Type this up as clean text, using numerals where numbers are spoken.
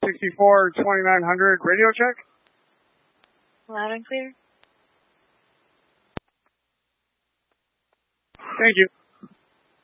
64-2900, radio check. Loud and clear. Thank you.